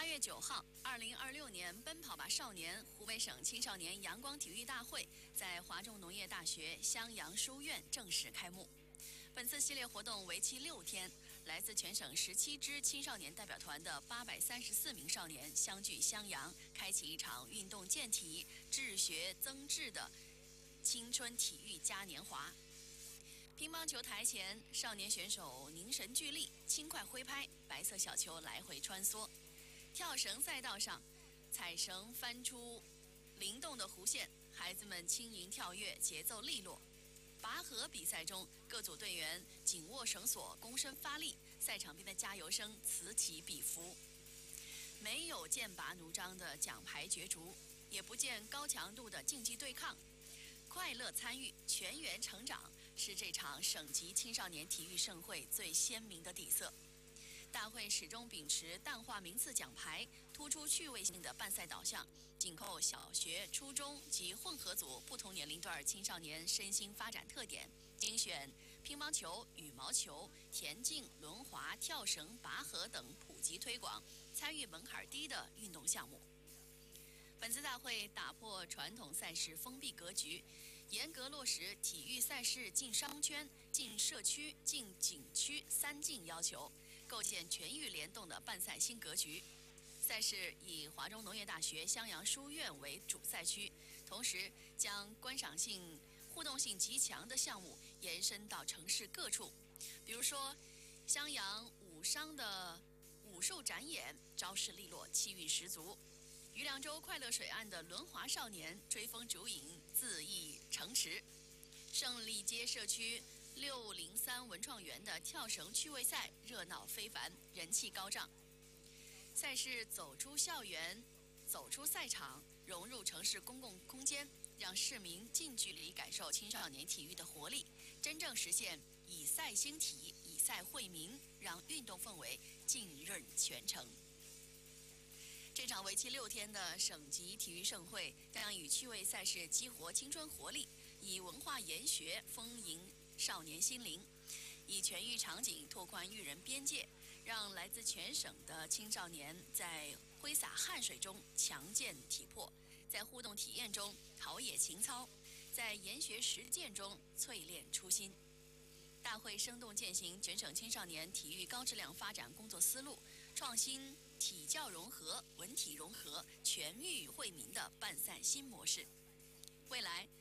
2月9号，2026年奔跑吧少年湖北省青少年阳光体育大会在华中农业大学襄阳书院正式开幕。本次系列活动为期6天，来自全省17支青少年代表团的834名少年相聚襄阳，开启一场运动健体、治学增智的青春体育嘉年华。乒乓球台前，少年选手凝神聚力，轻快挥拍，白色小球来回穿梭；跳绳赛道上，彩绳翻出灵动的弧线，孩子们轻盈跳跃，节奏利落。拔河比赛中，各组队员紧握绳索，躬身发力，赛场边的加油声此起彼伏。没有剑拔弩张的奖牌角逐，也不见高强度的竞技对抗。快乐参与，全员成长，是这场省级青少年体育盛会最鲜明的底色。大会始终秉持淡化名次奖牌，突出趣味性的办赛导向，紧扣小学、初中及混合组不同年龄段青少年身心发展特点，精选乒乓球、羽毛球、田径、轮滑、跳绳、拔河等普及推广、参与门槛低的运动项目。本次大会打破传统赛事封闭格局，严格落实体育赛事进商圈、进社区、进景区3进要求，构建全域联动的办赛新格局。赛事以华中农业大学襄阳书院为主赛区，同时将观赏性、互动性极强的项目延伸到城市各处，比如说襄阳武商的武术展演，招式利落，气韵十足。余梁州快乐水岸的轮滑少年追风逐影，恣意城池；胜利街社区603文创园的跳绳趣味赛热闹非凡，人气高涨。赛事走出校园，走出赛场，融入城市公共空间，让市民近距离感受青少年体育的活力，真正实现以赛兴体，以赛惠民，让运动氛围浸润全城。这场为期6天的省级体育盛会将以趣味赛事激活青春活力，以文化研学丰盈少年心灵，以全域场景拓宽育人边界，让来自全省的青少年在挥洒汗水中强健体魄，在互动体验中陶冶情操，在研学实践中淬炼初心。大会生动践行全省青少年体育高质量发展工作思路，创新体教融合、文体融合、全域惠民的办赛新模式。未来，